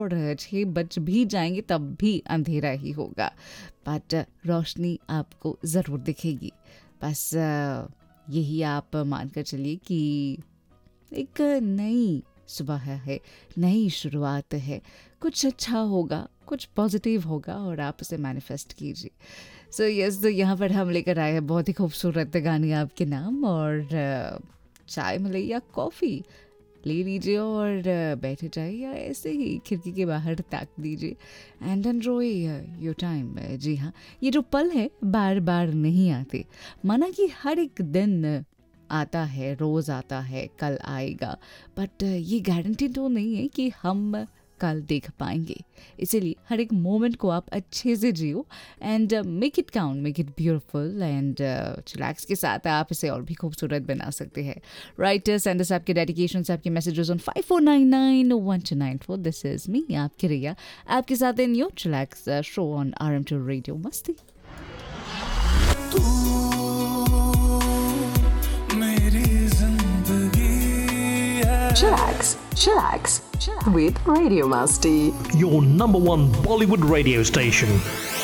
और 6 बज भी जाएंगे तब भी अंधेरा ही होगा, बट रोशनी आपको ज़रूर दिखेगी। बस यही आप मानकर चलिए कि एक नई सुबह है, नई शुरुआत है, कुछ अच्छा होगा, कुछ पॉजिटिव होगा और आप उसे मैनिफेस्ट कीजिए। सो यस, तो यहाँ पर हम लेकर आए हैं बहुत ही खूबसूरत गाने आपके नाम, और चाय मिले या कॉफ़ी ले लीजिए और बैठे जाइए या ऐसे ही खिड़की के बाहर ताक दीजिए एंड एन्जॉय योर टाइम। जी हाँ, ये जो पल है बार बार नहीं आते, माना कि हर एक दिन आता है, रोज़ आता है, कल आएगा, बट ये गारंटी तो नहीं है कि हम कल देख पाएंगे। इसीलिए हर एक मोमेंट को आप अच्छे से जियो and make it count, make it beautiful and chillax के साथ आप इसे और भी खूबसूरत बना सकते हैं। राइटर्स एंड आपके डेडिकेशन, आपके messages on 54991294। This is me, आपकी रिया, आपके साथ in your chillax show on RM2 radio मस्ती। Chillax with Radio Masti. Your number one Bollywood radio station.